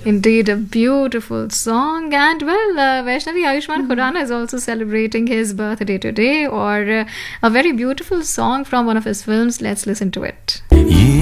Indeed, a beautiful song. And well, Vaishnavi, Ayushmann Khurrana is also celebrating his birthday today, or a very beautiful song from one of his films. Let's listen to it.